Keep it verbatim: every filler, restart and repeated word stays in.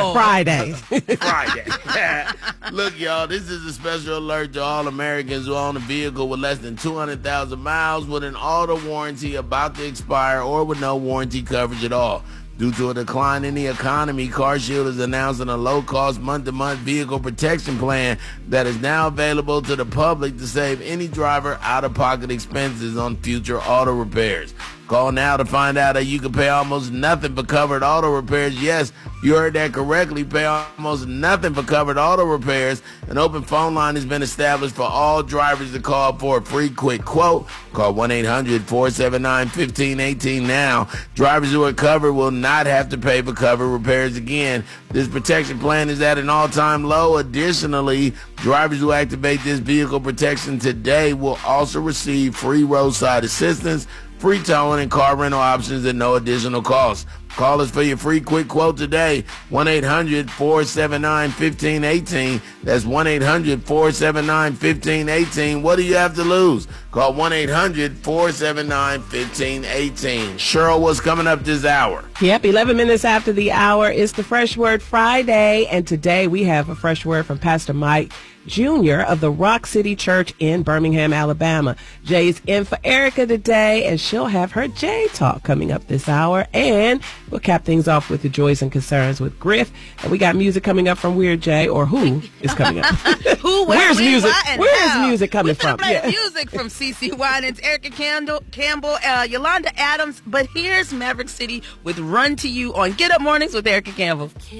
oh. Friday. Friday. Look, y'all, this is a special alert to all Americans who own a vehicle with less than two hundred thousand miles with an auto warranty about to expire or with no warranty coverage at all. Due to a decline in the economy, CarShield is announcing a low-cost month-to-month vehicle protection plan that is now available to the public to save any driver out-of-pocket expenses on future auto repairs. Call now to find out that you can pay almost nothing for covered auto repairs. Yes, you heard that correctly. Pay almost nothing for covered auto repairs. An open phone line has been established for all drivers to call for a free quick quote. Call one eight hundred four seven nine one five one eight now. Drivers who are covered will not have to pay for covered repairs again. This protection plan is at an all-time low. Additionally, drivers who activate this vehicle protection today will also receive free roadside assistance, free towing, and car rental options at no additional cost. Call us for your free quick quote today, one eight hundred four seven nine one five one eight. That's one eight hundred four seven nine one five one eight. What do you have to lose? Call one eight hundred four seven nine one five one eight. Cheryl, what's coming up this hour? Yep, eleven minutes after the hour is the Fresh Word Friday, and today we have a fresh word from Pastor Mike Junior of the Rock City Church in Birmingham, Alabama. Jay's in for Erica today, and she'll have her Jay Talk coming up this hour, and we'll cap things off with the joys and concerns with Griff, and we got music coming up from Weird Jay, or who is coming up? Who? Where, Where's when, music? why, and Where's how? music coming we from? Play Yeah. music from CeCe Winans, Erica Campbell, Campbell uh, Yolanda Adams, but here's Maverick City with Run to You on Get Up Mornings with Erica Campbell.